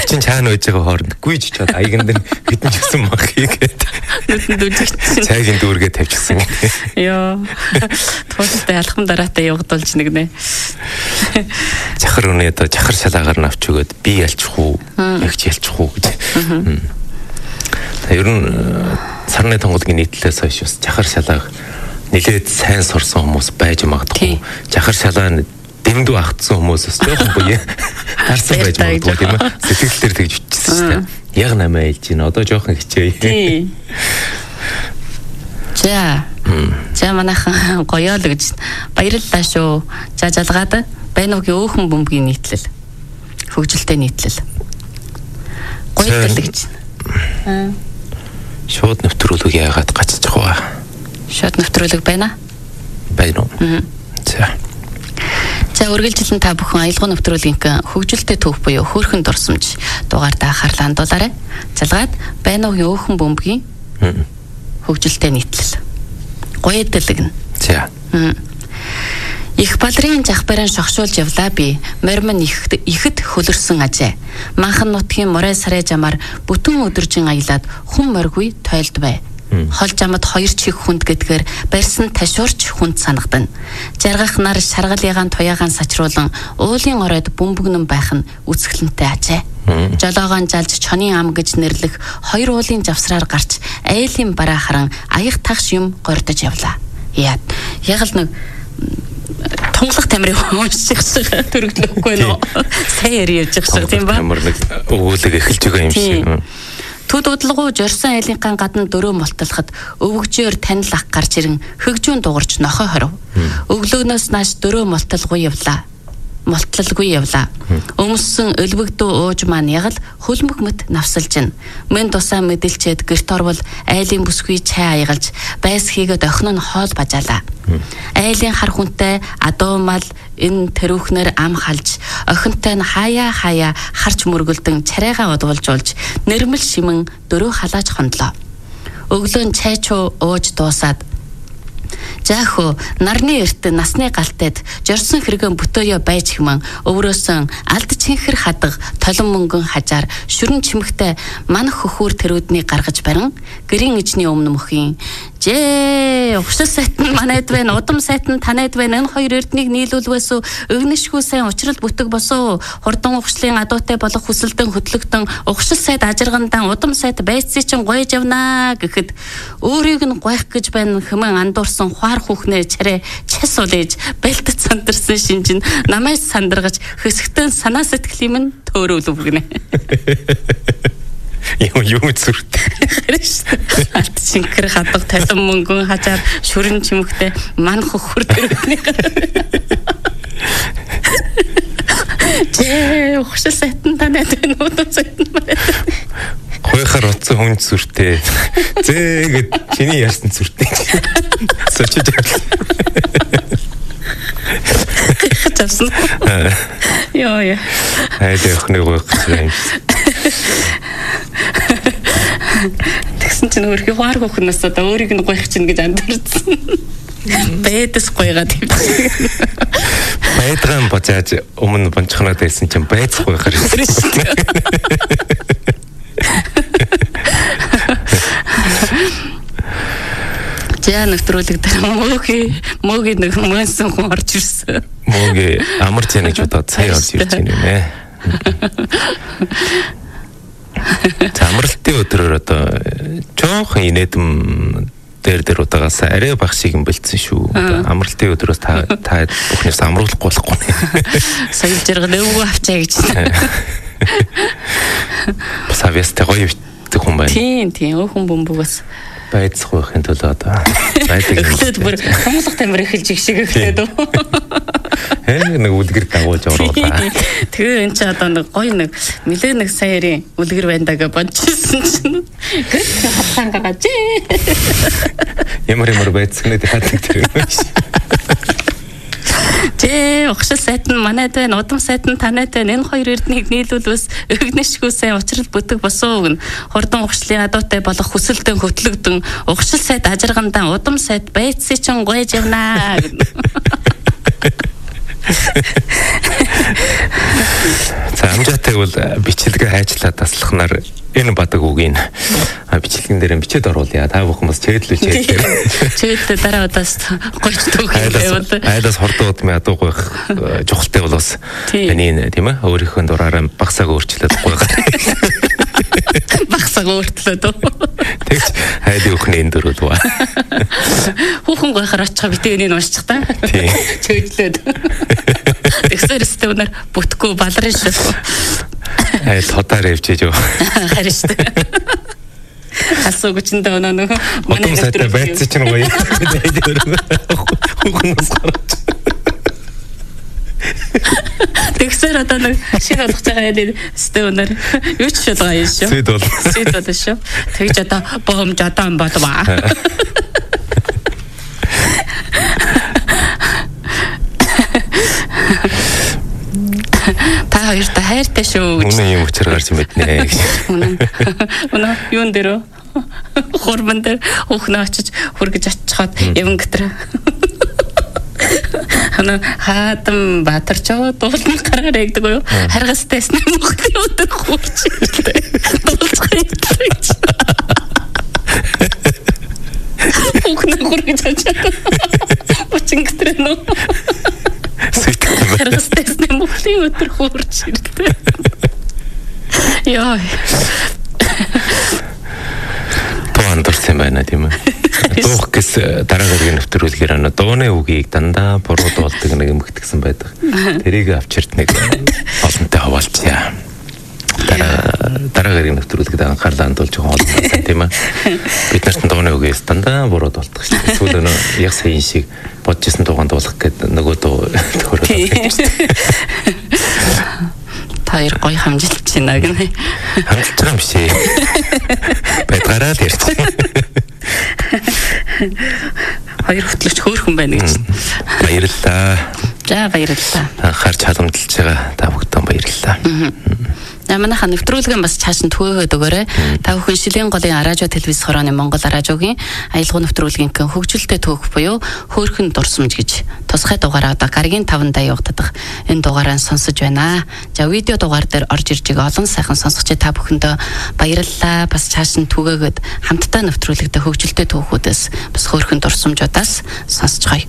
чин чаана байж байгаа хооронд гүйж чад аяган дээр хэдэн ч гэсэн мах хийгээд цайгийн дүүргээ тавьчихсан. Йоо. Тууштай алхам дараатай явагдуулж нэгнэ. Чахар өнөө одоо чахар шалаагаар нь авч өгөөд би ялчих уу, ягч ялчих уу гэж. Ер нь сарны тонгоодгийн нийтлэлээс хойш бас чахар шалааг нэлээд сайн сурсан хүмүүс байж магадгүй. Чахар шалаа дэмдүү агтсан хүмүүс бас жоохон буяа харсан байж магадгүй тийм ээ. Сэтгэлээр тэгж бичсэн шүү дээ. Яг намаа хэлж байна. Одоо жоохон хичээе. За манайхан гоёо л гэж баярлалаа шүү. За жалгаад байнуугийн өөхөн бөмбөгийн нийтлэл. Хөгжилтэй нийтлэл. Гоё л гэж. Шууд нэвтрүүлэг яагаад гацчих вэ? Шууд нэвтрүүлэг байна уу? За үргэлжлэн та бүхэн аялгаа нэвтрүүлгийн хөгжилтэй төв буюу хөөрхөн дурсамж дугаартаа анхаарлаа хандуулаарай. Залгаад байнуугийн өөхөн бөмбөгийн хөгжилтэй нийтлэл. Гоё дэлгэн. За. Их балрын жах барин шогшуулж явлаа би. Мормон ихэд хөлөрсөн ажээ. Манхан нутгийн морой сарай жамаар бүтэн өдөржин аялаад хүн моргүй тойлд бай. Хол жамад хоёр чих хүнд гэдгээр барьсан ташуурч хүнд санагдана. Жаргах нар шаргалыгаан туяагаан сачруулан уулын оройд бөмбөгнөн байх нь үсгэлэнтэй ажээ. Жолоогоон жалж чонын ам гэж нэрлэх хоёр уулын завсраар гарч айлын бараа харан аяг тагш юм гордож явлаа. Яг л нэг тунгалах тамирын унших шиг төрөглөхгүй нөө. Сайн ярьж явж тийм ба. Тамир нэг өвөөлөг эхэлж байгаа юм шиг. Төд удалгуу жорсон айлынхаа гадна дөрөө молтолоход өвгжөөр танил ах гарч ирэн хөгжүүн дуурч нохой хоров. Өглөөнөөс нааш дөрөө молтолгүй явлаа. Өмссөн өлбөгдөө ууж маань ягал хөлмөг мэт навсалжин. Мэн тусаа мэдэлчээд гэрт орвол айлын бүсгүй чай аягалж байс хийгээд охин нь хоол бажаалаа. Айлын хар хүнтэй адуу мал энэ тэрүүхнэр ам халж охинтой нь хаяа харч мөргөлдөн царайгаа удвалжуулж нэрмэл шимэн дөрөө халааж хондлоо. Өглөө чай чуу ууж дуусаад заахөө нарны эрт насны галтайд жорсон хэрэгэн бүтөөё байж хэмэн өврөөсөн алд чинхэр хадаг толон мөнгөн хажаар шүрэн чимэгтэй манах хөхүүр тэрүүдний гаргаж барин гэрийн ижний өмнө мөхийн угшил сайт нь манайд байна, удам сайт нь танайд байна. Энэ хоёр эрднийг нийлүүлвээс өгнөшгүй сайн учрал бүтэг босоо. Хурдан угшлын адуутай болох хүсэлтэн хөтлөгдөн угшил сайт ажиргандан удам сайт байцсий чин гойж явнаа гэхэд өөрийг нь гойх гэж байна хэмээн андуурсан хуар хүүхнээ чарэ час улээж бэлтэд сандарсан шинжин намайг сандаргаж хөсгтэн санаа сэтгэлийн минь төөрөөлөв гинэ. Юу зүрт. Алт шинкэр хадаг талан мөнгөн хажаар шүрэн чимэгтэй манх хөхөр төрөний. Угшил сайтан танайд байна уу сайтан байна. Хойхоор утсан хүн зүртэй. Зээгээд чиний ярьсан зүртэй. Сочиж яах. Тавсан. Яа. Хайдаа өхний гоох гэж юм. Тэгсэн чинь өөрхий хуар хөхнөөс одоо өөрийг нь гоих чинь гэж андуурсан. Бэдэс гойгаад юм. Бэдрэн бочааж өмнө бончхоноод байсан чинь бэдс гойхаар ирсэн. Жаа нэвтрүүлэг дээр мөгийн нэг мөнсөн хүн орж ирсэн. Мөгийн амар цэнэж удаад сая орж ирж байна юм ээ. Амралтын өдрөөр одоо жоохон инээдэм дээр удаагаас арай баг шиг юм бэлдсэн шүү. Амралтын өдрөөс та бүхнээс амруулахгүй болохгүй. Сая зэрэг өвгөө авчаа гэж. Савьястай гоё битдэг хүн байна. Тийм өөхөн бөмбөгөөс байцгүйхын төлөө одоо байдаг. Эхлээд бүр томлох тамир эхэлж их шиг эхлээд үү. Нэг үлгэр дагуулж оруулаа. Тэгээ эн чи одоо нэг гоё нэг нэлээ нэг саяарын үлгэр байна даа гэж бодчихсон чинь гэр хатан гаргаж. Ямар байцгнээд хатдаг тэр юм шиг. Угшил сайт нь манайд байна, удам сайт нь танайд байна. Энэ хоёр эрднийг нийлүүлвэс өгнөшгүй сайн учрал бүтэг босоо өгнө. Хурдан угшлын адуутай болох хүсэлтэн хөтлөгдөн угшил сайт ажиргандан удам сайт байцсий чин гойж явнаа. За амжаатай бол бичлэгээ хайчлаад таслахнаар энэ бадаг үгийн бичлэгэн дээр бичээд оруулъя. Та бүхэн бас чэйдлүүлж чэйдлээ дараа удаас гойч түүх айлаас хордоод ядуу гойх чухалтай бол бас таны тийм ээ өөрийнхөө дураараа багсааг өөрчлөөд гойгаар багсааг өөрчлөөд тэгж айлын өхний энэ дөрөв ба хүүхэн гойхоор очих битээ энийг уншчих та чэйдлээд тэгсээр өстөөнөр бүтггүй балрын шүү айл хотоор явчихж юу харин шүү асууг чиндээ өнөө манай сайтай байцсан чинь гоё хүүхнээс гарч тэгсээр одоо нэг шинэ болох байгаа юм өстөөнөр юу ч шууд байгаа юм шүү сэд бол шүү тэгж одоо боомж одоо юм болваа та хоёр та хайртай шүү гэж. Үнэн юм учраар гарч мэднэ гэж. Үнэн юун дээр хурман дээр хүүхнээ очиж хүргэж очиход явна гэтэр. Хана хатам баатарчоо дуулна гараарэ гэдэг юу? Харгастай снэ мөхний өдөр хуурч ирлээ. Дуулчих. Хүүхнээ хүргэж очиж. Учин гэтэр нөө. Харгастай снэ мөхний өдөр хуурч ирлээ. Яа. Дурсан байна тийм ээ. Дуух гэс дараагийн нэвтрүүлгээр дууны үгийг дандаа буруу дуулдаг нэг юм гитгсэн байдаг. Тэрийг авчирт нэг олонтой хаваалцъя. Дараагийн нэвтрүүлгээд анхаарлаа хандуулж байгаа болно тийм ээ. Бид нарт дууны үгээс дандаа буруу дуулдаг шүү дээ. Эсвэл яг сайн шиг бодож исэн дууган дуулах гэдэг нөгөө дуу төрөлөө. Хоёр гоё хамжилж байна гэнэ. Хамжилж байгаа юм шиг. Байтгараа л ярьж. Хоёр хөтлөгч хөөрхөн байна гэж. Баярлалаа. За баярлалаа. Анхаарч халамжилж байгаа та бүхэнд баярлалаа. Манайха нэвтрүүлгэн бас цааш нь түгээгээд өгөөрэй. Та бүхэн Шилийн голын радио телевиз хорооны Монгол радиогийн аялал нэвтрүүлгийн хөгжилтэй түүх буюу хөөрхөн дурсамж гэж тусгай дугаараа одоо гарагийн 5-нд явагдах энэ дугаараа сонсож байна. За видео дугаар дээр орж ирж байгаа олон сайхан сонсогчид та бүхэндээ баярлалаа. Бас цааш нь түгээгээд хамтдаа нэвтрүүлэгдэх хөгжилтэй түүхүүдээс бас хөөрхөн дурсамжуудаас сонсцгоё.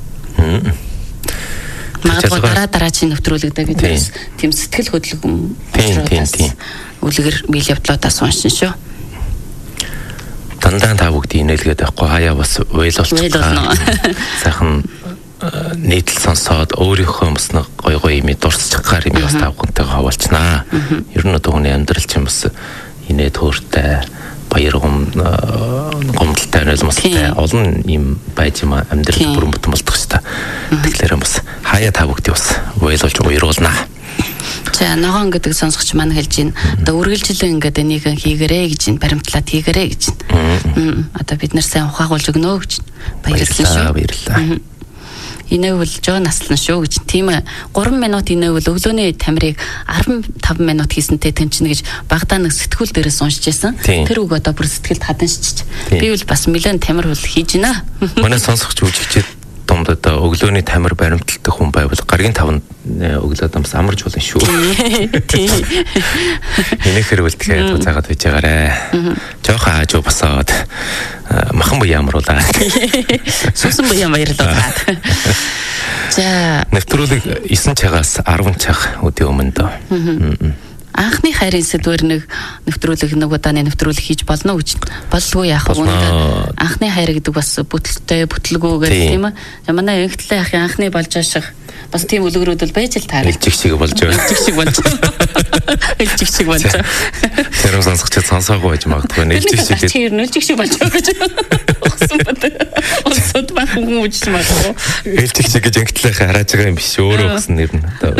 Магадгүй дараагийн нэвтрүүлэгдээ бидээс тийм сэтгэл хөдлөм үлгэр биел явдлуудаас уншин шүү. Дандаа та бүгдийг инээлгээд байхгүй хаяа бас уйлуулчихлаа. Сайхан нийтлэл сонсоод өөрийнхөө бас нэг гой гой юм дурсчих гар юм бас та бүхэнтэйгээ хаваалцнаа. Ер нь одоо хүний амьдрал чинь бас инээ төөртэй баяр гомдолтой нөлмөстэй олон юм байж юм амьдрал бүрэн бүтэн болдог шүү дээ. Тэгэхээр бас хаяа та бүгдийг бас уйлуулж уйруулнаа. За ногоон гэдэг сонсогч маань хэлж байна. Одоо үргэлжлэн ингээд энийг хийгэрээ гэж байна. Баримтлаад хийгэрээ гэж байна. Одоо бид нар сайн ухаагуулж өгнө гэж баярлалаа шүү. Баярлалаа. Инэвэл жоо наслан шүү гэж. Тийм 3 минут инэвэл өглөөний тамирыг 15 минут хийсэнтэй тэнцэнэ гэж багадаа нэг сэтгүүл дээрээс уншиж байсан. Тэр үг одоо бүр сэтгэлд хаданшиж. Би бол бас нэлээд тамир хөл хийж байна. Манай сонсогч үжигчэд дунд одоо өглөөний тамир баримталдаг хүн байвал гарагийн 5-нд өглөө дамс амарч болно шүү. Тийм. Энэхэр үлдэхэд цаагаад байж байгаарэ. Жохоо аажуу босоод махан буян амруулаа. Сусан буян баярлалаа. За нэвтрүүлэг 9 цагаас 10 цаг өдөө өмнө дөө. Анхны хайрын сэдвэр нэг нэвтрүүлэг нэг удааны нэвтрүүлэг хийж болно гэж болгүй яах вэ? Анхны хайр гэдэг бас бүтэлтэй бүтлгүү гэдэг тийм ээ. Манай ангитлын ахын анхны болж ашиг бас тийм үлгэрүүд бол байж л таараа. Элжиг шиг болж байгаа. Элжиг шиг болж. Элжиг шиг болж. Тэр сонсогчд сонсоогүй байж магадгүй. Элжиг шиг. Чи ер нь элжиг шиг болж байгаа гэж. Огсон бат. Онцод бахан хүмүүж магадгүй. Элжиг шиг гэж ангитлын харааж байгаа юм биш өөрөө гэсэн нэр нь.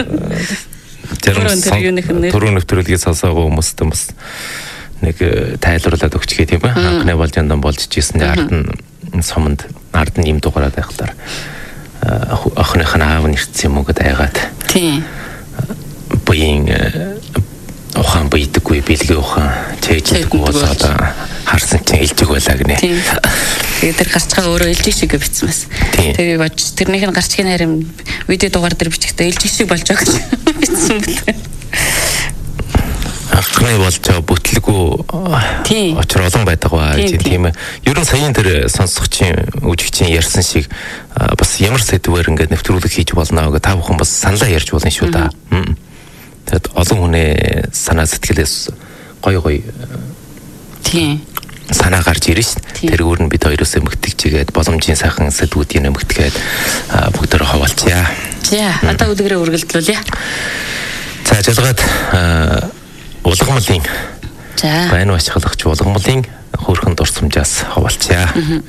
Түрүүн нэвтрүүлгийг сонсоогүй хүмүүстэн бас нэг тайлбарлаад өгчгээ тийм ээ. Анхны болж яндан болж ижсэн ард нь суманд ард нь юм дугаараад байхлаар охиных нь аав нэрцсэн юм уу гэдээ айгаад. Тийм. Буян ухаан бийдэггүй бэлгээ ухаан чэйждэггүй болоод харсан чинь элжиг байлаа гинэ. Тийм. Тэгээд тэр гарчгаа өөрөө элжиг шиг бичсэн бас. Тэгээ бож тэрнийх нь гарчгийн харин видео дугаар дээр бичихтэй элжиг шиг болж байгаа гэж бичсэн бэлээ. анхны болж байгаа бүтлгүй очир олон байдаг ба тийм ээ. Ер нь саяын тэр сонсогчийн үжигчийн ярьсан шиг бас ямар сэдвээр ингээд нэвтрүүлэг хийж болно гэх та бүхэн бас саналаа ярьж болно шүү да. Тэгэд олон хүний санаа сэтгэлээс гоё тийм санаа гарч ирнэ шүү. Тэрүүр нь бид хоёроос эмгэгтэйгээд боломжийн сайхан сэдвүүдийн эмгэгтэйгээд бүгдөө хаваалцъя. За одоо үлгэрээ үргэлжлүүлье. За жалгаад улгамлын байна ашиглагч улгамлын хөөрхөн дурсамжаас хаваалцъя.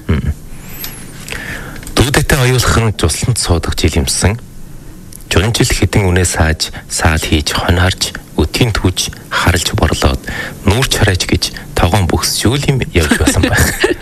Дүүдэтэй оюулах нь тусланд суудаг жилимсэн. Жунжил хідэн үнэ саад хийж хон харж өтийн түүж харалж борлоод нүүрч хараач гэж тогоон бүхс жүүл юм явж байсан байх.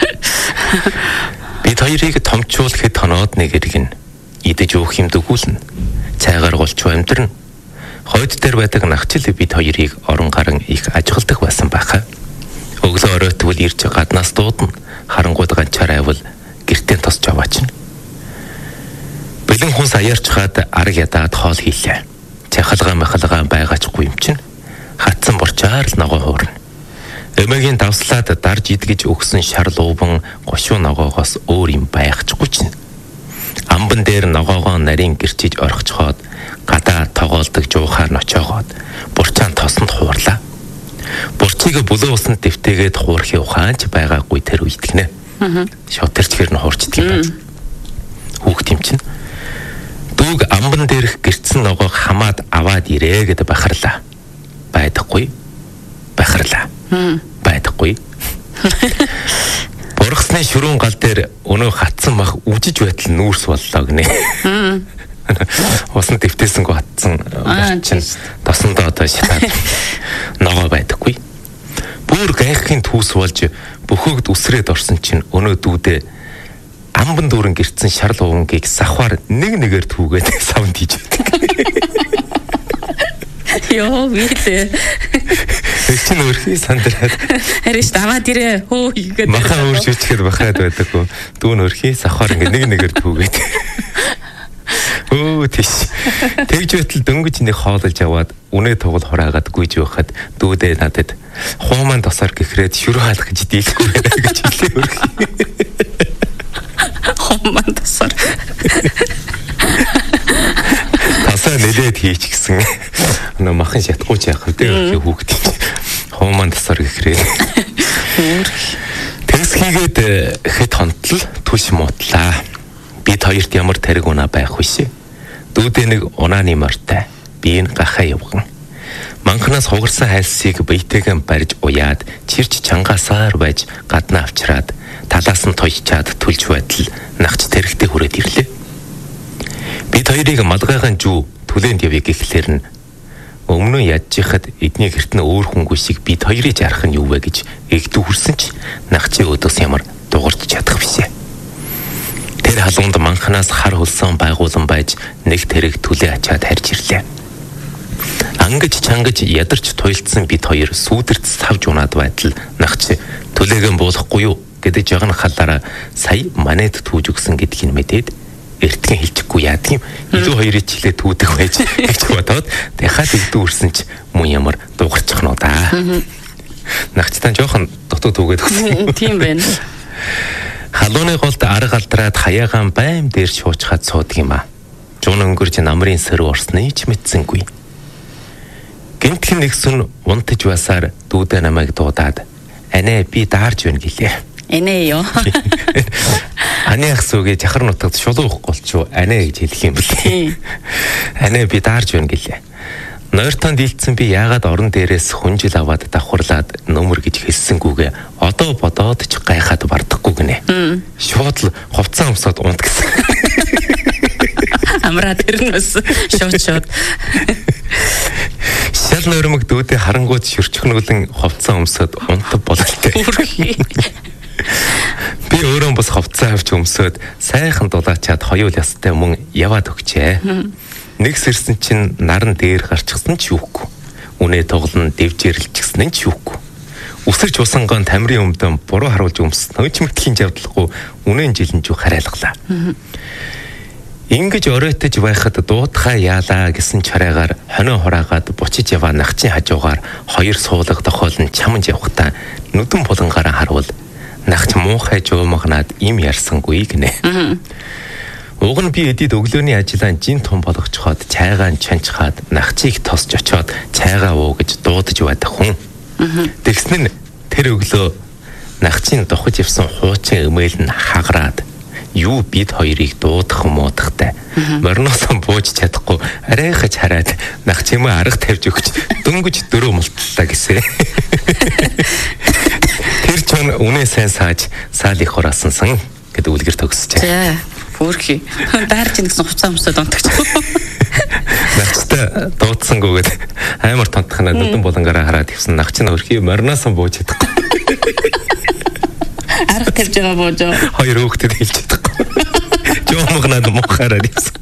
Бид хоёрыг томчуулахад тоноод нэг эргэн идэж уух юм дөгүүлнэ. Цайгаар голч амьдрна. Хойд дээр байдаг нахчил бид хоёрыг орон гарan их ажиглдаг байсан байхаа. Өглөө оройтвол ирж гаднаас дуудана. Харангууд ганчаар айвал гэртээ тосч аваачна. Бэлэн хүн саяарч хаад арга ядаад хоол хийлээ. Чахалгаа махалгаа байгаачгүй юм чинь. Хатсан борчаар л ногоо хуурна. Эмээгийн давслаад дарж идгэж өгсөн шар луубан гошуу ногоогоос өөр юм байхчгүй чинь. Амбан дээр ногоогоо нарийн гэрчиж орхичхоод гадаа тоглолдог жуухаар ночоогоод бурчаан тосонд хуурлаа. Бурчийг бүлээн усанд дэвтээгээд хуурхи ухаанч байгаагүй тэр үед гинэ. Шотэрч гэр нь хуурчдаг юм байна. Хүүхд юм чинь. Дүүг амбан дээрх гэрцэн ногоог хамаад аваад ирээ гэдэг бахарлаа. Байдаггүй. Бахарлаа. Байдаггүй. Бургасны ширүүн гал дээр өнөө хатсан мах үжиж байтал нүүрс боллоо гинэ. Усан дэвтээсэнгөө хатсан чинь тосондоо одоо шатаад ногоо байдаггүй. Бүр гайхахын түүс болж бөхөөд үсрээд орсон чинь өнөө дүүдээ амбан дүүрэн гэрцэн шар луунгийг сахвар нэгээр түүгээд савнд хийж байдаг. Йоо витэ. Эцэн өрхий сандраад. Харин даваад ирээ хөө хийгээд. Маха өөрчилчгээд бахаад байдаггүй. Дүүн өрхий сахвар ингээ нэгээр түүгээд. Өө тийш. Тэгж байтал дөнгөж нэг хоололж аваад үнэ тугал хураагаад гүйж байхад дүүдээ надад хууман тосоор гэхрээд шүр хаалах гэж дийлэхгүй байна гэж хэлээ өрхий. Хууман тосоор. Тасаа нэлээд хийч гисэн. Нөө махан шатгүй ч яах вэ хүүхд. Хууман тасаар гэхрээ. Тэгс хийгээд хэд хонтол түш муудлаа. Бид хоёрт ямар тариг унаа байх вэ? Дүүдээ нэг унааны мортай. Би энэ гахаа явган. Манхнаас хугарсан хайлсыг биетэйгэн барьж уяад чирч чангаасаар байж гаднаа авчираад талаас нь тойчаад түлж байтал нагч тэрэгтэй хүрээд ирлээ. Бид хоёрыг малгайхан жүү түлээнд явъя гэхлээр нь өмнө ядчихад эдний гэрт нь өөр хүнгүй шиг бид хоёрыг жарах нь юу вэ гэж эгдүү хүрсэн ч нагчийн өдөөс ямар дугарч чадах бишээ. Тэр халуунд манханаас хар хулсан байгуулан байж нэг тэрэг түлээ ачаад харж ирлээ. Ангаж чангаж ядарч туйлдсан бид хоёр сүүдэрт савж унаад байтал нагч түлээгэн буулахгүй юу гэдэг жагна халаараа сая манайд түүж өгсөн гэдгийг мэдээд эртгэн хэлчихгүй яадаг юм. Илүү хоёрыг чилээ түүдэг байж гэж бодоод дахиад эгдүү үрсэн ч мөн ямар дугарчих нь удаа. Нагчтан жоохон дотоод түүгээд өгсөн. Тийм байна. Халууны голд арга алдраад хаягаан байм дээр шуучхад суудаг юм а. Жун өнгөрч намрын сэрүү орсны ч мэдсэнгүй. Гэмтхэн нэгсэн унтаж басаар дүүдэ намайг дуудаад "Анаа би даарж байна" гэлээ. Энэ ёо. Анаа ахсуугээ жахар нутагт шулуу голчуу анаа гэж хэлэх юм бэлээ. Анаа би даарж байна гэлээ. Нойртон дийлдсэн би яагаад орон дээрээс хүнжил аваад давхарлаад нөмөр гэж хэлсэнгүүгээ одоо бодоод ч гайхаад бардахгүй гинэ. Шууд л хувцас өмсөд унт гэсэн. Амраа тэрнээс шууд. Шал нөрмөг дүүдээ харангууд шүрчгнүүлэн хувцас өмсөд унтав бололтой. Би өөрөө бас хувцас авч өмсөд сайхан дулаачаад хоёул ястай мөн яваад өгчээ. Нэг сэрсэн чинь наран дээр гарчихсан ч юухгүй. Үнэ тоглон дэвжэрлчихсэн ч юухгүй. Үсэрч усангон тамирын өмдөн буруу харуулж өмссөн ч мэтхийн жавдлахгүй үнэн жилэн жүү харайлглаа. Ингэж оройтож байхад дуутахаа яалаа гэсэн чараагаар хонио хураагаад бучиж яваа нагчийн хажуугаар хоёр суулга тохиолн чамж явахдаа нүдэн булангаараа харвал нагч муухай жуумагнаад им ярьсангүй гинэ. Уг нь би эдид өглөөний ажиллаан жин том болгочхоод чайгаан чанчхаад нагчийг тосч очоод чайгаа уу гэж дуудаж байдаг хүн. Тэгснэ тэр өглөө нагчийн дохож явсан хуучин эмээл нь хагараад юу бид хоёрыг дуудах муудахтай. Морноосоо бууж чадахгүй арайхаж хараад нагчимээ арга тавьж өгч дөнгөж дөрөв мултлаа гэсэн. Тэр ч үнэ сайн сааж саал их хураасан гэдэг үлгэр төгсөж. За бүрхий. Даарч ин гэсэн хуцаа өмсөд онтогч. Нагчтай дуудсангүйгээд амар тонтхнаа нүдэн булангаараа хараад явсан нагч нь өрхий морноосоо бууж чадахгүй. Арга тавьж байгаа боожоо. Хоёр хүүхдэд хэлж чадахгүй. Жуумагнаад мухаараад явсан.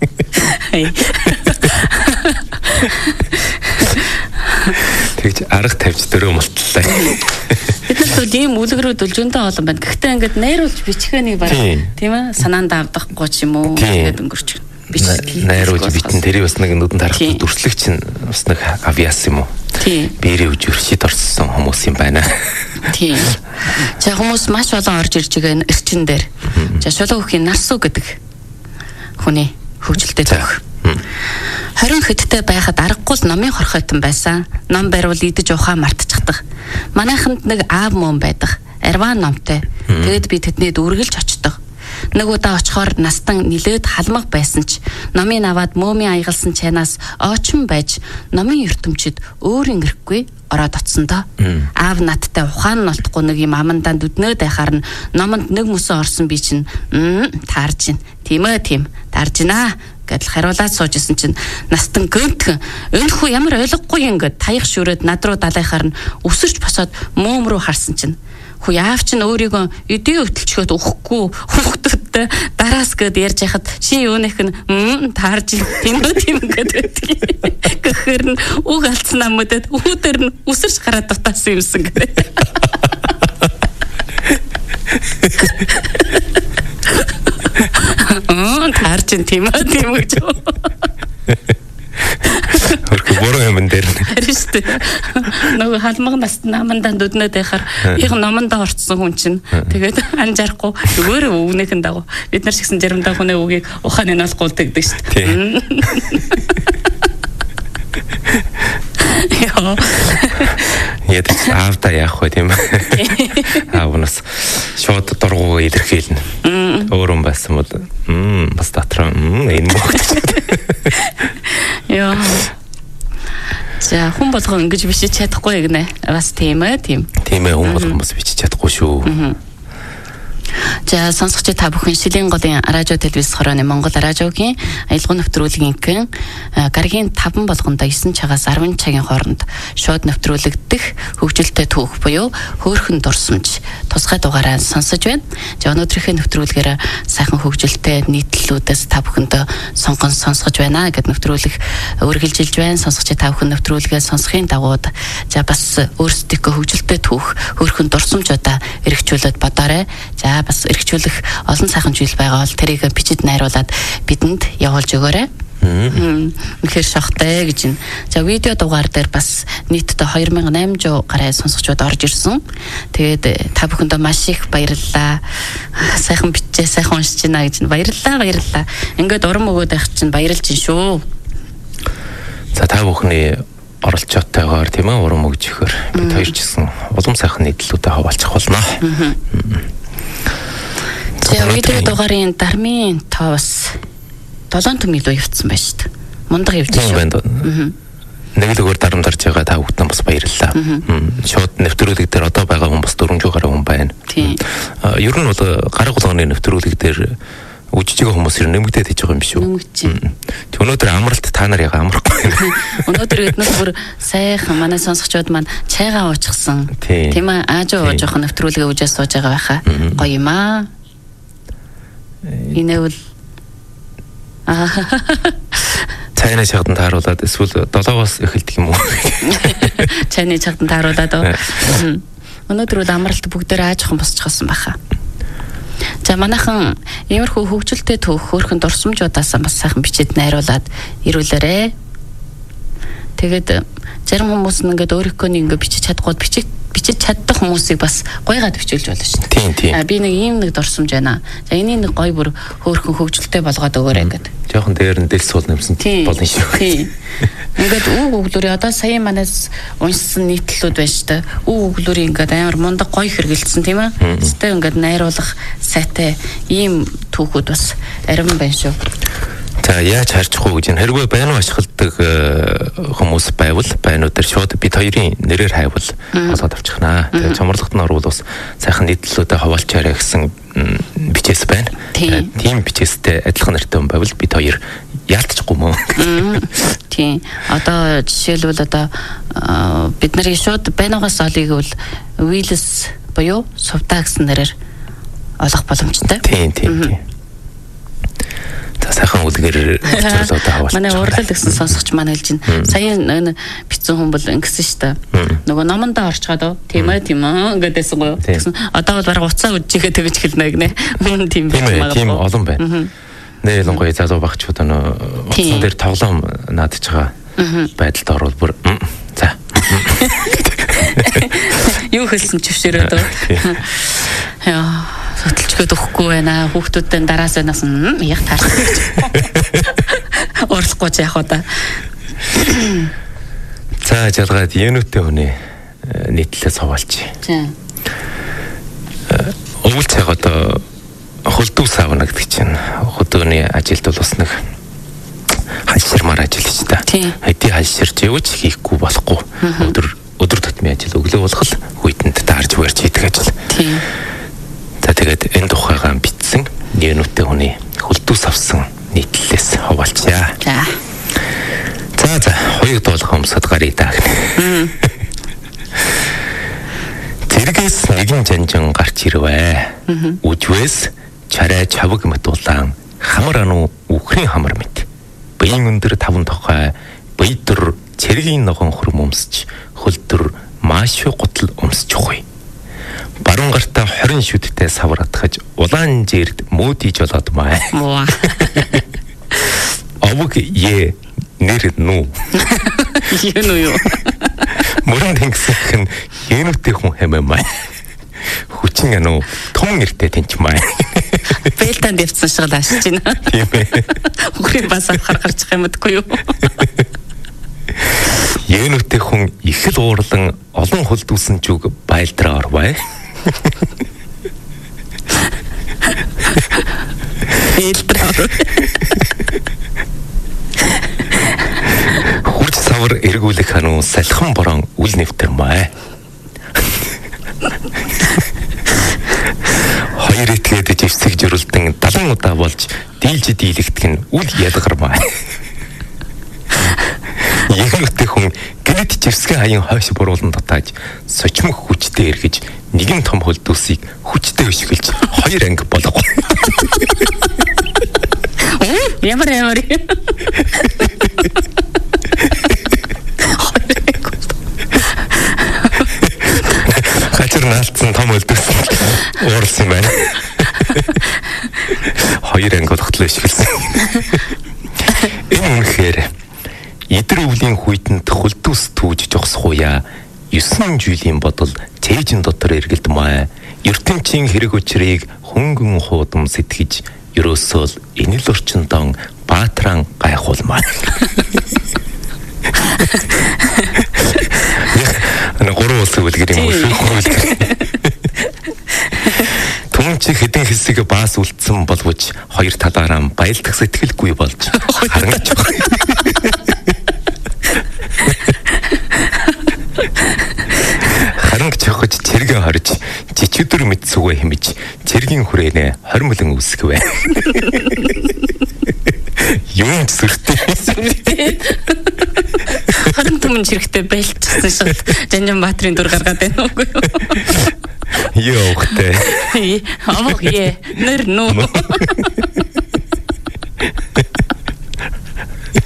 Тэгж арга тавьж дөрөв мултлаа. Бид нар бол ийм үлгэрүүд үлжөндөө олон байна. Гэхдээ ингээд найруулж бичихээ нэг баг тийм ээ санаанд авдахгүй ч юм уу ингээд өнгөрч найруулж битэн тэрий бас нэг нүдэн тарахад дүрслэг чинь бас нэг авьяас юм уу? Тийм. Биэрээ үжиршид орсон хүмүүс юм байна. Тийм. За хүмүүс маш олон орж ирж байгаа эрчин дээр. За шулуу хөхийн нарсуу гэдэг хүний хөгжилтэй төгөх. 20 хэдтэй байхад аргагүй л номын хорхойтон байсан. Ном бариул идэж ухаа мартчихдаг. Манайханд нэг аав мөн байдаг. Арван номтой. Тэгэд би тэдний дүүргэлж очдог. Нэг удаа очихоор настан нилээд халмаг байсан ч номын аваад мөөмийн аягалсан чанаас очин байж номын ертөмчид өөр ингэрэхгүй ороод оцсондоо. Аав надтай ухаан нь олдохгүй нэг юм амандаа дүднөө байхаар нь номонд нэг мөсөн орсон би чинь таарж байна. Тийм ээ тийм таарж байна гэдэл хариулаад суужсэн чинь настан гönтгөн өнөхөө ямар ойлгохгүй ингээд таях шүрээд над руу далайхаар нь өсөрч босоод мөөм рүү харсан чинь хүү яав чинь өөрийгөө эдийн хөтөлчгөөд өгөхгүй хүүхдүүдтэй дараас гээд ярьж яхад шин юунах нь таарж тийм гэдэг. Гэхээр нь үг алдсан амуудад үүдэр нь үсэрч гараад дутаасан юмсан гэдэг. Таарч тийм гэж. Хөрхө бороо юм дээр. Харист. Нөгөө халмаг наст намандаа дүднээд байхаар их номондоо орцсон хүн чинь тэгээд анжаарахгүй зүгээр өгнийхэн дагуу бид нар шигсэн жаримдаа хүнээ үгийг ухааны нь олгуул тэгдэг шүү дээ. Яа. Ядаж аавда яах вэ тийм ээ. Аавнаас шууд дургуу илэрхийлнэ. Өөр юм байсан бол бас дотроо энэ богдож. Яа. За хүн болгон ингэж бичиж чадахгүй гинэ. Бас тийм ээ тийм. Тийм ээ хүн болгон бас бичиж чадахгүй шүү. За сонсогч та бүхэн Шилийн голын радио телевиз хорооны Монгол радиогийн аялал нэвтрүүлгийн гарагийн 5 болгондоо 9 цагаас 10 цагийн хооронд шууд нэвтрүүлэгдэх хөгжилтэй түүх буюу хөөрхөн дурсамж тусгай дугаараа сонсож байна. За өнөөдрийнхээ нэвтрүүлгээр сайхан хөгжилтэй нийтлэлүүдээс та бүхэндээ сонсгож байна гэд нэвтрүүлэг үргэлжилж байна. Сонсогч та бүхэн нэвтрүүлгээ сонсохын дагуу за бас өөрсдийнхөө хөгжилтэй түүх хөөрхөн дурсамжуудаа эргчүүлээд бодоорой. За бас эргчүүлэх олон сайхан зүйл байгаа бол тэрийг бичиж найруулад бидэнд явуулж өгөөрэй. Үнэхээр шахтай гэж байна. За видео дугаар дээр бас нийтдээ 2800 гаруй сонсогчдод орж ирсэн. Тэгээд та бүхэндээ маш их баярлалаа. Сайхан бичээ, сайхан уншиж байна гэж баярлалаа. Ингээд урам өгөөд байх чинь баярлж байна шүү. За та бүхний оролцоотойгоор тийм ээ урам өгж өгөхөр бид хоёр ч гэсэн улам сайхан нийтлэлүүдэд хаваалцах болно. За видео дугаарын дармын тоос 7 төм илүү явцсан байна шүү дээ. Мундаг явж шүү. Нэг л өөр дарамдарж байгаа та бүхэнд бас баярлалаа. Шууд нэвтрүүлэг дээр одоо байгаа хүн бас 400 гаруй хүн байна. Тийм. Ер нь бол гараг болгоны нэвтрүүлэг дээр үжиж байгаа хүмүүс нэмэгдээд хийж байгаа юм биш үү? Тэг өнөөдөр амралт та нар яга амрахгүй байна. Өнөөдөр эднээс бүр сайхан манай сонсогчдод маань чайгаа уучихсан. Тийм ээ аажуу ууж явах нэвтрүүлгээ үжээс сууж байгаа байхаа. Гоё юм аа. Инэвэл цайны чагдан тааруулаад эсвэл 7-оос эхэлдэг юм уу? Цайны чагдан тааруулаад өнөөдөр бол амралт бүгдээр ааж ахын босчихсан байхаа. За манайхан иймэрхүү хөгжилтэй түүх хөөрхөн дурсамжуудаас бас сайхан бичиж найруулад ирүүлээрэ. Тэгээд зарим хүмүүс нь ингээд өөрийнхөө ингээд бичиж чадахгүй бичиж чаддаг хүмүүсийг бас гойгаад бичүүлж болно шүү дээ. Тийм. Би нэг ийм нэг дурсамж байна. За энийг нэг гой бүр хөөрхөн хөгжилтэй болгоод өгөөрэй гэдэг. Жохон дээр нь дэлс суул нэмсэн болно шүү. Тийм. Ингээд үг өглөөрийн одоо сая манаас уншсан нийтлүүд байна шүү дээ. Үг өглөөрийн ингээд амар мундаг гой хэрэгэлсэн тийм ээ. Зөвхөн ингээд найруулах сайтай ийм түүхүүд бас арим байна шүү. За яаж харчихгүй гэж хэрвээ байнуу ашигладаг хүмүүс байвал байнуу дээр шууд бид хоёрын нэрээр хайвал олоод авчихнаа. Тэгээд чамралгад нь орвол бас сайхан нийтлэлүүдэд хаваалчаарай гэсэн бичээс байна. Тийм бичээстэй адилхан нэртэй хүн байвал бид хоёр яалтчихгүй мөн. Тийм. Одоо жишээлбэл одоо бид нарын шууд байнуугаас олъё гэвэл Willis буюу Сувтаа гэсэн нэрээр олох боломжтой. Тийм. Сайхан үлгэр учруулаад аваад. Манай урлал гэсэн сонсогч маань хэлж байна. Сая бицэн хүн бол ингэсэн шүү дээ. Нөгөө номондоо орчгаад тийм ээ ингэдээсэн гоо. Тэгсэн одоо бол бараг уцаа үжигээ тэгж хэлнэ гинэ. Хүн тийм байна. Тийм олон байна. Нэр ялангуяа залуу багчууд уцан дээр тоглоом наадж байгаа байдалд орвол бүр за. Юу хэлсэн чившэрээд яа хөтөлчгөөд өгөхгүй байна. Хүүхдүүдтэй дараас байнаас яг таарсан гэж. Уралахгүй ч яах вэ да. За жалгаад юунөтэй хүний нийтлэлээс хаваалч. Тийм. Өвөл цаг одоо хөлдөө савна гэдэг чинь хөдөөний ажилд бол бас нэг хальширмаар ажил шүү дээ. Хэдий хальширч явж хийхгүй болохгүй. Өдөр тутмын ажил өглөө болгол хүйтэнд таарж барьж хийдэг ажил. Тийм. За тэгээд энэ тухайгаа бичсэн юунөтэй хүний хөлдөөс авсан нийтлэлээс хаваалчаа. За хоёуг доолох өмсөд гарыг даа. Тэргээс нэгэн жанжин гарч ирвэ. Үжвэс чарай чавг мэт улаан хамар ану үхрийн хамар мэт. Бийн өндөр таван тохой бийдэр цэргийн ногоон хөрм өмсч хөлдөр маш гутал өмсч ухъя. Баруун гартаа 20 шүдтэй савар атгаж улаан жирд мөдийж болоод маа. Овг е нэр нүү. Юу. Мөрөн тэнгисхэн юунөтэй хүн хэмээн маа. Хүчин ануу том нэртэй тэнч маа. Бэлтанд явцсан шиг л ашиж байна. Тийм ээ. Үхрийн бас авахар гарчих юм дгүй юу? Юунөтэй хүн их л уурлан олон хөлдүүлсэн зүг байлдраа орваа. Хурц савар эргүүлэх хануу салхин борон үл нэвтэрмээ. Хоёр этгээд живсэг жирүүлдэн 70 удаа болж дийлж дийлэгдэх нь үл ядгармаа. Ягнутэй хүн гэнэт живсгээ хаян хойш буруулан татааж сочмох хүчтэй эргэж нэгэн том хөлдөөсийг хүчтэй өшгөлж хоёр анги болгоо. Ямар. Хачир наалтсан том хөлдөөс уурсан байна. Хоёр анги болготлоо өшгөлсөн. Энэ үнэхээр идэр өвлийн хүйтэнд хөлдөөс түүж жогсохуя 9 жилийн бодол цээжин дотор эргэлдмээ. ертөнцийн хэрэг учрыг хөнгөн хуудам сэтгэж ерөөсөө энэ л орчиндон баатран гайхуулмаа. Гурван улсын үлгэр юм уу? Түн чи хэдэн хэсэг баас үлдсэн боловч хоёр талаараа баялдах сэтгэлгүй болж харангаж байна. Харангаж явж цэргэн хорж жичүдэр мэд сүгэ хэмж цэргийн хүрээнэ хормөлөн үсгэвэ. Юм сүртэй. Харин түмэн чирэгтэй байлцсан шиг Жанжан Баатрын дур гаргаад байна уу? Ёохтэй. Авах е нэр нөө.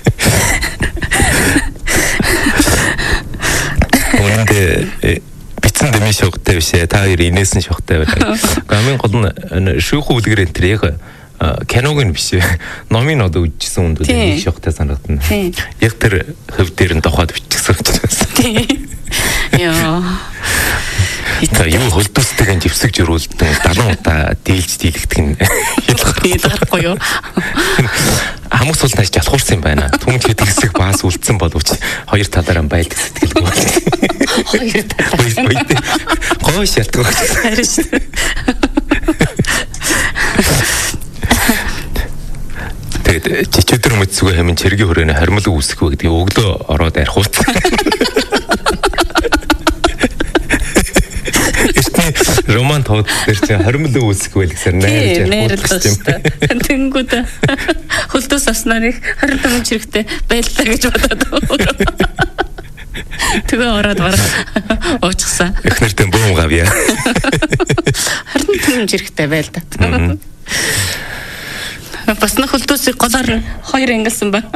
Үнэндээ Эцэн дэми шогтой биш ээ. Та хоёр инээс нь шогтой байлаа. Гамын гол нь шүүхүү үлгэр энэ тэр яг киног нь биш ээ. Номын одоо үжижсэн үндүүд нэг шогтой санагдана. Яг тэр хөв дээр нь дохоод биччихсэн гэж байна. Яа. Итаа юу хөлдөөстэйгэн живсэг жирүүлдэн 70 удаа дийлж дийлэгдэх нь ялгархгүй юу? Хамаг сул тааж жалхуурсан юм байна. Түмэн хэд хэсэг баас үлдсэн боловч хоёр талаараа байлдаг сэтгэлгүй байна. Хоёр талаараа. Гоо шалтгаан. Харин шүү. Тэгээд чичүүдэр мэдсгүй хамын чиргийн хүрээний хармал үүсэхгүй гэдэг өглөө ороод архуут. Роман тоод дээр чинь хармал үүсэхгүй гэсэн найрж архуут. Тэнгүүд хөлдөөс авснаар их 25 чирэгтэй байлаа гэж бодоод. Тэгээ ороод уучсан. Эхнэртэн бөөм гавья. 25 чирэгтэй байлаа. Бас нэг хөлдөөсийг голоор хоёр ангилсан байна.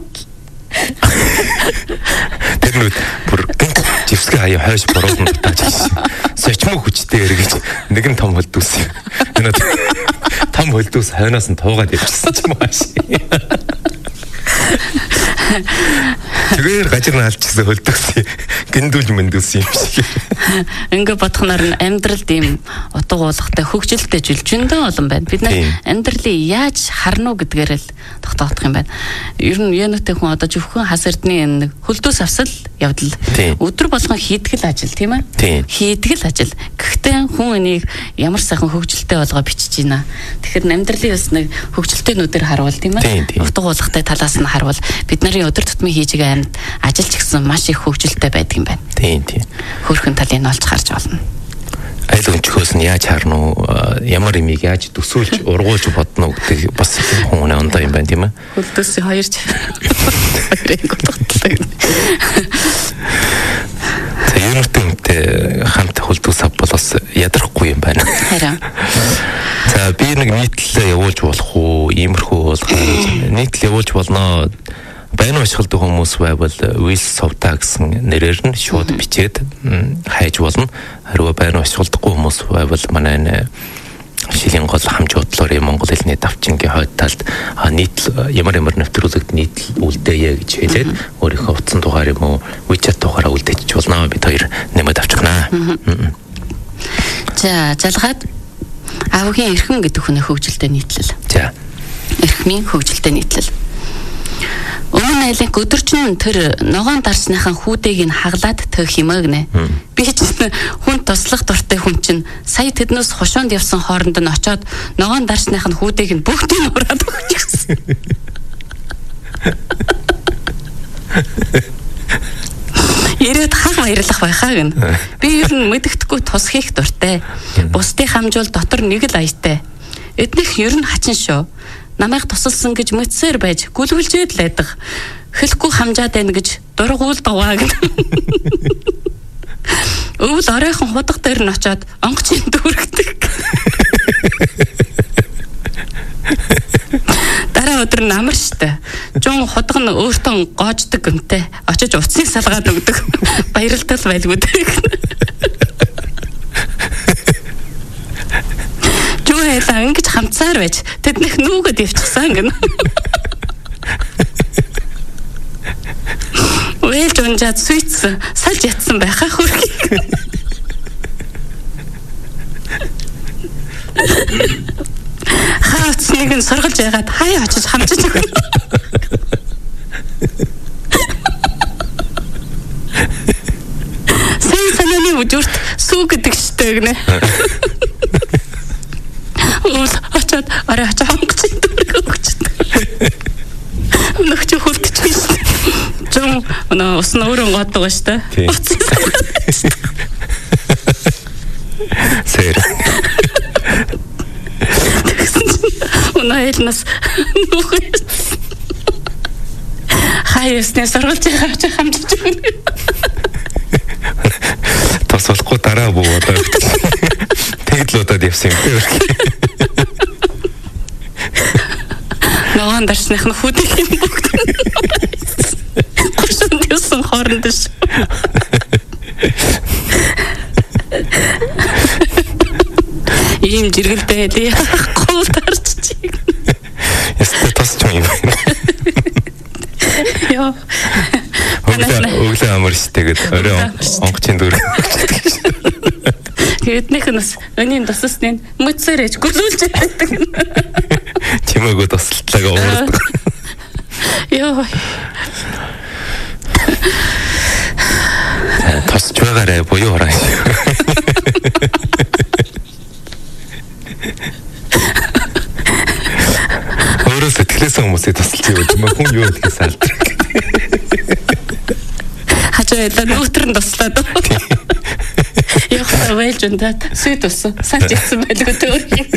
Тэр бүр живсгээ хаяа хойш бороод нь дутааж сочмоо хүчтэй эргэж нэг нь том хөлдөөс. Энэ том хөлдөөс хойноос нь туугаад явчихсан ч юм ааш. Тэгэхээр гажир нь алчсан хөлдөөс гиндүүлж мэндүүлсэн юм шиг. Ингээ бодохноор нь амьдралд ийм утга уулгатай хөгжилтэй жилжиндөө олон байна. Бид амьдралыг яаж харна уу гэдгээр л тогтоох юм байна. Ер нь янутай хүн одоо зөвхөн хас эрдний хөлдөөс авсал явдал. Өдөр болгон хийдгэл ажил тийм ээ. Хийдгэл ажил. Гэхдээ хүн энийг ямар сайхан хөгжилтэй болгоо бичиж байна. Тэгэхээр амьдралын бас нэг хөгжилтэйнүүдээр харуул тийм ээ. Утга уулгатай талаас нь харуул бид нарын өдөр тутмын хийж байгаа амьд ажил ч гэсэн маш их хөгжилтэй байдаг юм байна. Тийм. Хөрхөн талыг олж харж болно. Айл өнчхөөс нь яаж харна уу? Ямар имийг яаж төсөөлж ургуулж бодно уу гэдэг бас хүмүүний ондоо юм байна тийм ээ. Хөлдөөс хоёрч. Хоёрыг готготлаа. Юунтэй хамт хөлдөөс авболоос ядрахгүй юм байна. Харин. За би нэг нийтлэлээ явуулж болох уу? Иймэрхүү болох уу? Нийтлэл явуулж болно. Байна ашигладаг хүмүүс байвал Will Sovta гэсэн нэрээр нь шууд бичээд хайж болно. Харин байна ашигладаггүй хүмүүс байвал манай шилийн гол хамж бодлоор Монгол хэлний давчингийн хойд талд нийтлэл ямар нэвтрүүлэгт нийтлэл үлдээе гэж хэлээд өөрийнхөө утсан дугаар юм уу WeChat дугаараа үлдээчих болно. Бид хоёр нэмээд авчихнаа. За залгаад авгийн эрхэм гэдэг хүний хөгжилтэй нийтлэл. За. Эрхмийн хөгжилтэй нийтлэл. Өмнө айлын өдөржин тэр ногоон дарсныхан хүүдийг нь хаглаад төх химээгнэ. Би ч хүн туслах дуртай хүн чинь сая тэднээс хошоонд явсан хооронд нь очоод ногоон дарсных нь хүүдийг нь бүгдийг нь ураад өгчихсэн. Ирээд хаг баярлах байхаа гэн. Би ер нь мэддэхгүй тус хийх дуртай. Бусдыг хамжуул дотор нэг л аятай. Эднийх ер нь хачин шүү. Намайг тусалсан гэж мэдсээр байж гүлгэлжээд л байдаг. Хэлэхгүй хамжаад байна гэж дургуул даваа гэн. Өвөл оройхон худах дээр нь очоод онгоцын дүүргдэг. Дараа өдөр нь амар штэ. Жун худаг нь өөртөө гоождаг гэмтэй. Очиж уцыг салгаад өгдөг. Баярлтал байлгүй дээ. Жуйлаа ингэж хамцаар байж тэднийх нүүгэд явчихсан гэнэ. Уйлж унжаад сүйцсэн салж ятсан байхаа хөрхий. Хаац нэг нь сургалж ягаад хаяа очиж хамжиж өгнө. Санааны үжигт сүү гэдэг штэ гэнэ. Очоод арай очоо хонгоцын дүүрэг өгчтэй. Нөхч хөлтчихсэн. Жон ус нь өөрөө гоодог ба штэ. Сэр. Унаэлнас нөхөс. Хаяснаа сургалж байгаа хамжиж өгнө. Тос болохгүй дараа буугаад тэгэл удаад явсан юм. Ногоон дарсных нь хүүдэх юм бүгд. Гошонд юусан хооронд ш. Ийм жиргэлтэй тий яахгүй тарччих. Ястаа тасч юм байна. Яа. Өглөө амарчтэйгээд орой онгоцын дүр. Тэднийх нь бас өнийн тусасны мөцөрэж гүлүүлж байдаг. Чимээгөө тусалтлаагаа уурдаг. Яа. Тасч байгаарэ буюу хараа. Өөрөө сэтгэлээсээ хүмүүсээ тасалж явуулж мөн хүн юу гэдгээс алдрах. Хажуудлаа нөтөр нь туслаад. Яхаа вэлж ундаад сүт усан санч ясан байлгүй төөр юм.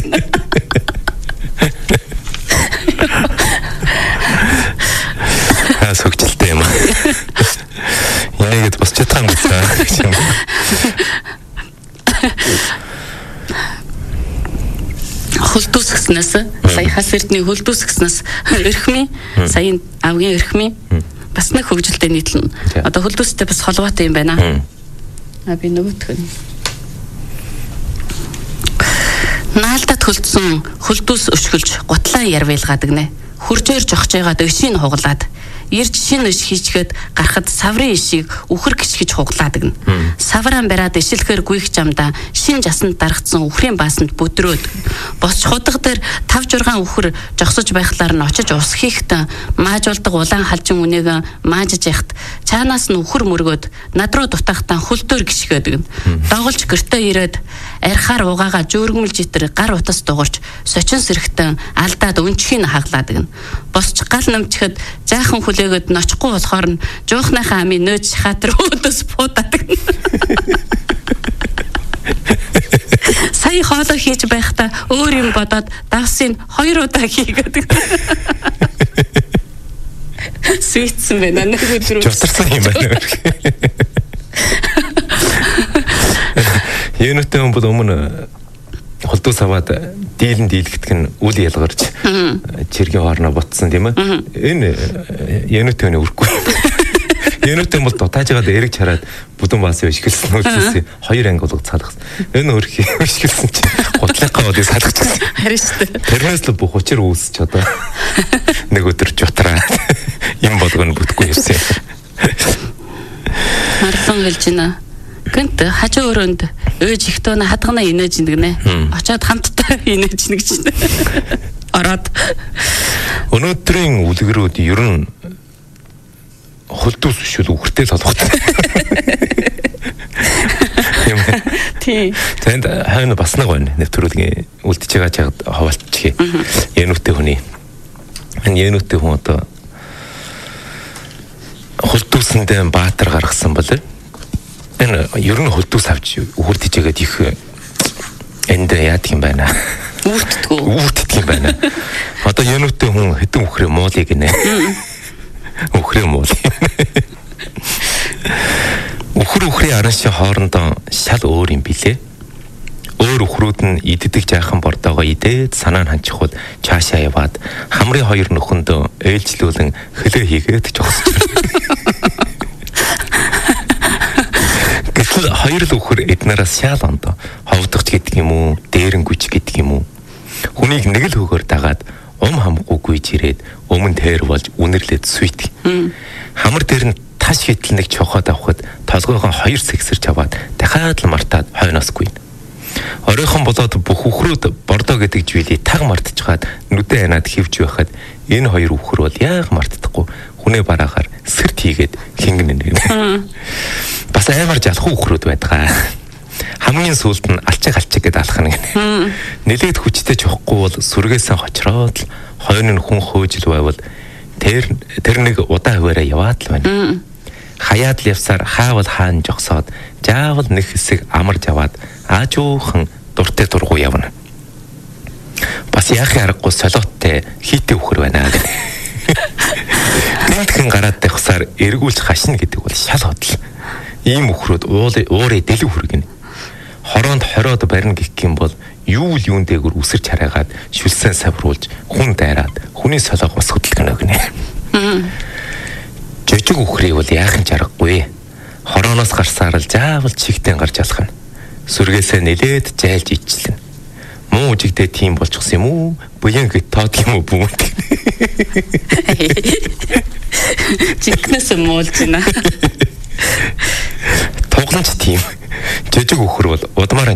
Сөгчлөлтэй юм. Инээгээд бас чадсан гэсэн. Хөлдөөсгснээс сая хас эрдний хөлдөөсгснээс эрхмийн саяын авгийн эрхмийн бас нэг хөгжилтэй нийтлэн одоо хөлдөөстэй бас холбоотой юм байна. Би нөгөөх нь наалдад хөлдсөн хөлдөөс өшгөлж гутлаа ярвэлгадаг нэ. Хуржээр жогч байгаад өшийг хуглаад ирж шин өш хийчгээд гарахад саврын ишийг үхэр гიშгэж хуглаадаг. Савраан бариад ишилхээр гүйх замда шин жасанд дарагдсан үхрийн баасанд бүдрөөд босч худаг дээр 5-6 үхэр жогсож байхлаар нь очиж ус хийхэд маажуулдаг улаан халжин үнэгээ маажж яхад цаанаас нь үхэр мөргөөд над руу дутаахтаа хөлтөөр гიშгээдэг. Доголж гэртээ ирээд архаар угаагаа жөөргмөлж итэр гар утас дуурч сочин сэрэгтэн алдаад өнчхийн хаглаадаг. Босч гал намчихэд жаахан хүлээгээд ночихгүй болохоор нь жоохныхаа амийн нөөж шахаат руу өдөөс буудаадаг. Сая хоолой хийж байхдаа өөр юм бодоод давсыг 2 удаа хийгээд. Сүйдсэн байна нэг өдрөө. Жутарсан юм байна. Юунэтэй юм бол өмнө холдоос аваад дийлэгдэх нь үл ялгарч чиргийн хоорноо ботсон тийм ээ. Энэ юунэтэй өрөхгүй. Юунэтэй бол дутаажгаад эргэж хараад бүдүүн баас ишгэлсэн үлдсэн 2 анги болгож цаалгасан. Энэ өрх ишгэлсэн чи гутлаагаа бодыг салгачихсан. Харин шүү дээ. Тэрнээс л бүх учир үүсч одоо нэг өдөр жутраа юм болгоно бүтгүй явсан. Марлан гэлж байна. Гэнт хажуу өрөөнд өөж ихтөөнө хадгана инээж нэгнэ. Очоод хамтдаа инээж нэг чинь. Ороод. Өнөөдрийн үлгэрүүд ер нь холдоос шүл үхэртэй толготой. Тий. Тэнд хайна бас нэг байна. Нэвтрүүлгийн үлдчихэж байгаа чад хаваалчих. Януутай хүний. Энэ януутай хүн одоо холдоосондээ баатар гаргасан бол энэ ер нь холдоос авч үхэрдэжгээд их энд яадаг юм байна. Үүртдэг юм байна. Одоо януутай хүн хэдэн үхрээ муулыг гинэ. Үхрээ муул. Үхрийн аран ши хоорондоо шал өөр юм билээ. Өөр үхрүүд нь иддэг жаахан бордоогоо идээд санаа нь ханчихвал цаашаа яваад хамрын 2 нөхөндөө ээлжлүүлэн хөлөө хийгээд жогсож байна. Гэтэл 2 л үхэр эднээс шал ондоо ховдогч гэдэг юм уу, дээрэнгүйч гэдэг юм уу. Хүнийг нэг л хөгөр дагаад хамахгүй гүйж ирээд өмнө дээр болж үнэрлээд сүйтг. Хамар дээр нь таш хитэл нэг чохоод авахд толгойгоо 2 сэгсэрч аваад дахиад л мартаад хойноосгүй. Оройхон болоод бүх үхрүүд бордоо гэдэг зүйлийг таг мартчихад нүдэ ханаад хөвж байхад энэ 2 үхэр бол яг мартдаггүй. Хүнээ бараагаар сэрт хийгээд хингэн нэ. Бас амар жалхуу үхрүүд байдгаа. Хамгийн сүүлд нь алчиг гэдэг алхах нь гэнэ. Нэлээд хүчтэй чохгүй бол сүргээсээ хочроод л хойно нь хүн хөөжл байвал тэр нэг удаа хаваараа яваад л байна. Хаяад л явсаар хаавал хаан жогсоод заавал нэг хэсэг амарж аваад аажуухан дуртай дургу явна. Бас яахын аргагүй солиоттой хийтэй үхэр байна гэнэ. Гэнтхэн гараад тавхсаар эргүүлж хашна гэдэг бол шал hodл. Ийм үхрүүд уурыг дэлг хүргэнэ. Хороонд хороод барина гэх юм бол юу л юун дээгүр үсэрч хараагаад шүлсэн савруулж хүн дайраад хүний солиог бас хөдөлгөнө гэнэ. Жижиг үхрийг бол яахын ч аргагүй. Хорооноос гарсаар л заавал чигтэн гарч алхна. Сүргээсээ нэлээд жайлж ичлэн. Муу үжигдээ тийм болчихсон юм уу? Буян гэд тоодох юм уу бүү? Жигнэс муулж байна. Тогломч тийм. Жижиг өхөр бол удмаар